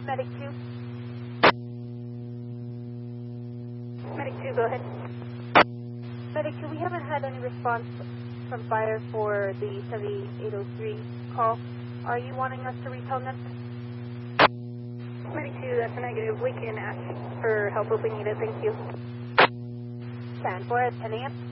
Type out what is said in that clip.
Medic 2. Medic 2, go ahead. Medic 2, we haven't had any response from fire for the 7803 call. Are you wanting us to retone this? Medic 2, that's a negative. We can ask for help if we need it. Thank you. Stand for it, 10 a.m.